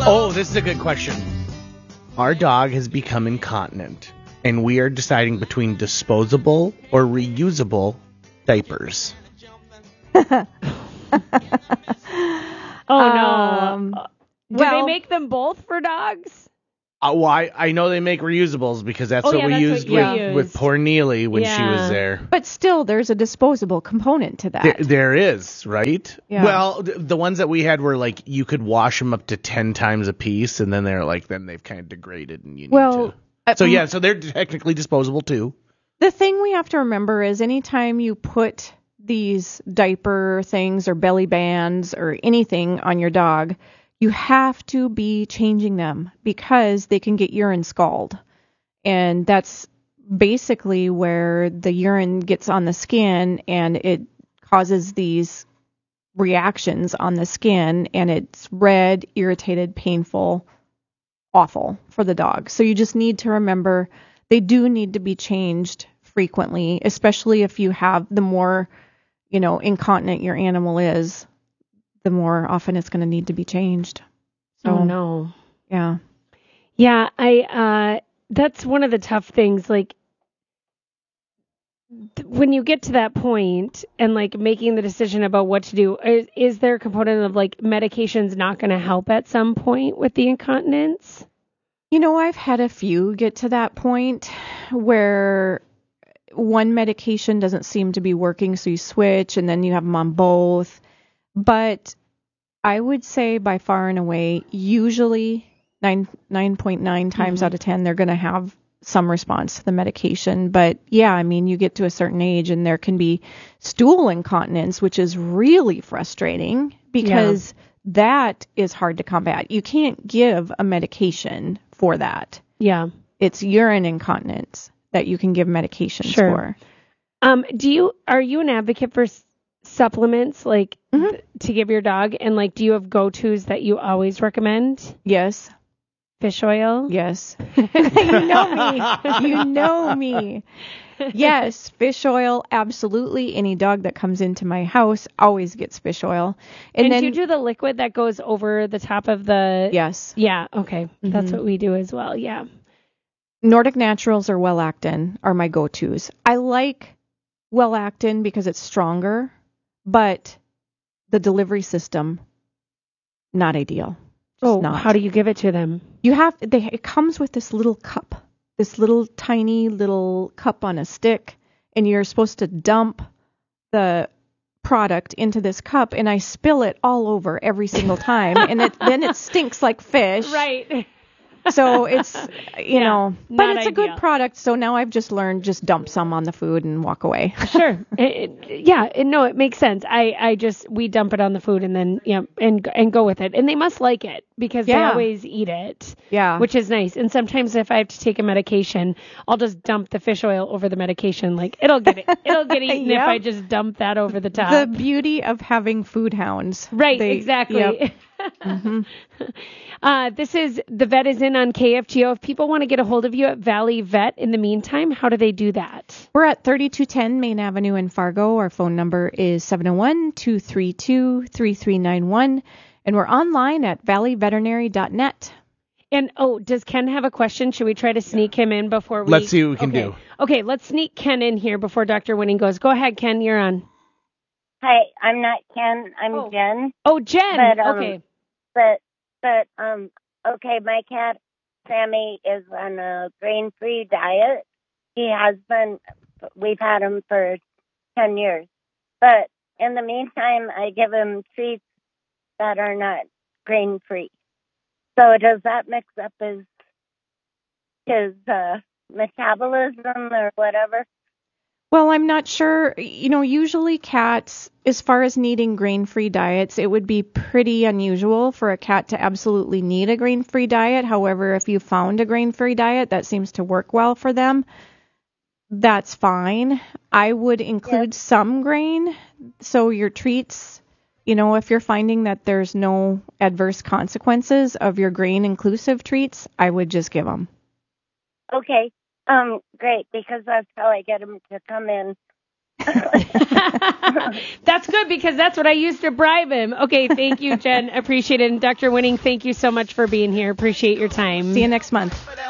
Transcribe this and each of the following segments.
Oh, this is a good question. Our dog has become incontinent, and we are deciding between disposable or reusable diapers. Oh, no. Do they make them both for dogs? Well, I know they make reusables because that's what we used with poor Neely when she was there. But still, there's a disposable component to that. There is, right? Yeah. Well, the ones that we had were like you could wash them up to 10 times a piece, and then then they've kind of degraded, and you need to. So they're technically disposable too. The thing we have to remember is anytime you put these diaper things or belly bands or anything on your dog, you have to be changing them because they can get urine scald. And that's basically where the urine gets on the skin and it causes these reactions on the skin, and it's red, irritated, painful, awful for the dog. So you just need to remember they do need to be changed frequently, especially if you have the more, incontinent your animal is, the more often it's going to need to be changed. So, oh, no. Yeah. Yeah, that's one of the tough things, like, when you get to that point and, like, making the decision about what to do, is there a component of, like, medication's not going to help at some point with the incontinence? I've had a few get to that point where one medication doesn't seem to be working, so you switch, and then you have them on both. But I would say by far and away, usually 9.9 times out of 10, they're going to have some response to the medication. But yeah, you get to a certain age and there can be stool incontinence, which is really frustrating because that is hard to combat. You can't give a medication for that. Yeah. It's urine incontinence that you can give medications for. Are you an advocate for supplements, like, to give your dog? And, like, do you have go-tos that you always recommend? Yes. Fish oil? Yes. You know me. Yes, fish oil, absolutely. Any dog that comes into my house always gets fish oil. And then, do you do the liquid that goes over the top of the... Yes. Yeah, okay. That's what we do as well, yeah. Nordic Naturals or Well-Actin are my go-tos. I like Well-Actin because it's stronger, but the delivery system, not ideal. How do you give it to them? It comes with this little cup, this little tiny little cup on a stick, and you're supposed to dump the product into this cup, and I spill it all over every single time, and then it stinks like fish. Right. So it's, but it's a good ideal. product. So now I've just learned just dump some on the food and walk away. Sure. It makes sense. We dump it on the food and then, and go with it. And they must like it because they always eat it. Yeah. Which is nice. And sometimes if I have to take a medication, I'll just dump the fish oil over the medication. Like it'll get eaten if I just dump that over the top. The beauty of having food hounds. Right. Exactly. Yep. This is The Vet is in on KFGO. If people want to get a hold of you at Valley Vet in the meantime, how do they do that? We're at 3210 Main Avenue in Fargo. Our phone number is 701-232-3391. And we're online at valleyveterinary.net. And, does Ken have a question? Should we try to sneak him in before we... Let's see what we can do. Okay, let's sneak Ken in here before Dr. Winning goes. Go ahead, Ken, you're on. Hi, I'm not Ken. I'm Jen. Oh, Jen. Okay. Okay, my cat, Sammy, is on a grain-free diet. He has been, we've had him for 10 years. But in the meantime, I give him treats that are not grain-free. So does that mix up his metabolism or whatever? Well, I'm not sure. Usually cats, as far as needing grain-free diets, it would be pretty unusual for a cat to absolutely need a grain-free diet. However, if you found a grain-free diet that seems to work well for them, that's fine. I would include some grain. So your treats, if you're finding that there's no adverse consequences of your grain-inclusive treats, I would just give them. Okay. Great, because that's how I get him to come in. That's good because that's what I used to bribe him. Okay, thank you, Jen. Appreciate it. And Dr. Winning, thank you so much for being here. Appreciate your time. See you next month.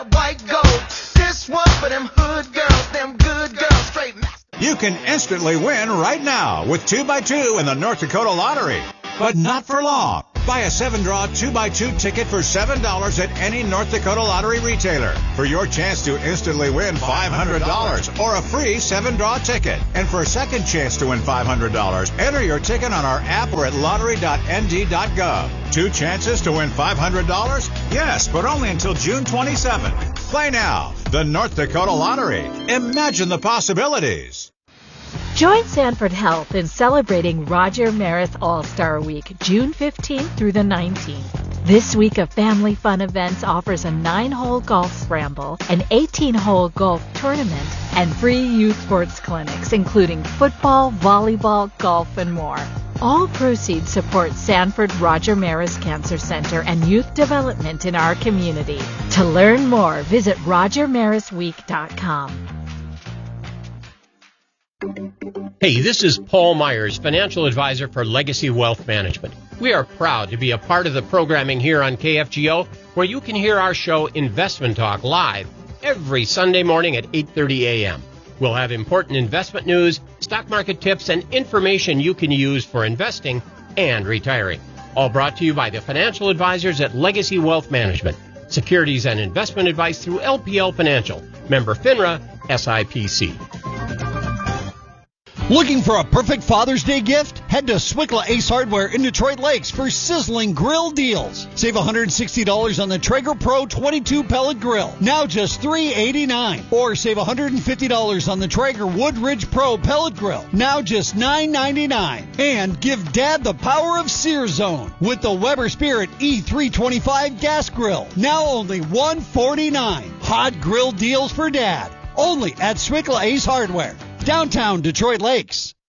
You can instantly win right now with 2x2 in the North Dakota Lottery. But not for long. Buy a 7-draw 2x2 ticket for $7 at any North Dakota Lottery retailer for your chance to instantly win $500 or a free 7-draw ticket. And for a second chance to win $500, enter your ticket on our app or at lottery.nd.gov. 2 chances to win $500? Yes, but only until June 27th. Play now. The North Dakota Lottery. Imagine the possibilities. Join Sanford Health in celebrating Roger Maris All-Star Week, June 15th through the 19th. This week of family fun events offers a 9-hole golf scramble, an 18-hole golf tournament, and free youth sports clinics, including football, volleyball, golf, and more. All proceeds support Sanford Roger Maris Cancer Center and youth development in our community. To learn more, visit rogermarisweek.com. Hey, this is Paul Myers, financial advisor for Legacy Wealth Management. We are proud to be a part of the programming here on KFGO, where you can hear our show Investment Talk live every Sunday morning at 8:30 a.m. We'll have important investment news, stock market tips, and information you can use for investing and retiring. All brought to you by the financial advisors at Legacy Wealth Management. Securities and investment advice through LPL Financial. Member FINRA, SIPC. Looking for a perfect Father's Day gift? Head to Swickla Ace Hardware in Detroit Lakes for sizzling grill deals. Save $160 on the Traeger Pro 22 pellet grill, now just $389. Or save $150 on the Traeger Wood Ridge Pro pellet grill, now just $999. And give Dad the power of Sear Zone with the Weber Spirit E325 gas grill, now only $149. Hot grill deals for Dad, only at Swickla Ace Hardware, downtown Detroit Lakes.